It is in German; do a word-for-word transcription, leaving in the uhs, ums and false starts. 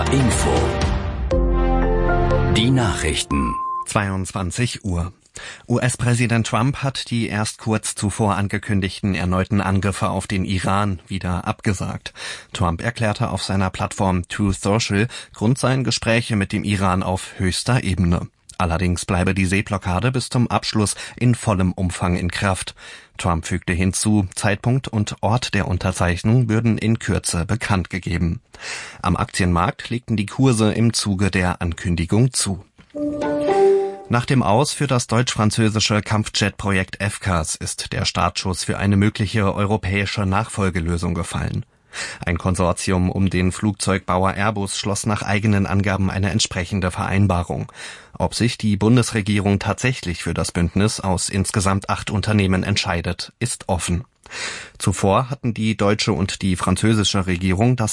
Info. Die Nachrichten. zweiundzwanzig Uhr. U S-Präsident Trump hat die erst kurz zuvor angekündigten erneuten Angriffe auf den Iran wieder abgesagt. Trump erklärte auf seiner Plattform Truth Social, Grund seien Gespräche mit dem Iran auf höchster Ebene. Allerdings bleibe die Seeblockade bis zum Abschluss in vollem Umfang in Kraft. Trump fügte hinzu, Zeitpunkt und Ort der Unterzeichnung würden in Kürze bekannt gegeben. Am Aktienmarkt legten die Kurse im Zuge der Ankündigung zu. Nach dem Aus für das deutsch-französische Kampfjet-Projekt F C A S ist der Startschuss für eine mögliche europäische Nachfolgelösung gefallen. Ein Konsortium um den Flugzeugbauer Airbus schloss nach eigenen Angaben eine entsprechende Vereinbarung. Ob sich die Bundesregierung tatsächlich für das Bündnis aus insgesamt acht Unternehmen entscheidet, ist offen. Zuvor hatten die deutsche und die französische Regierung das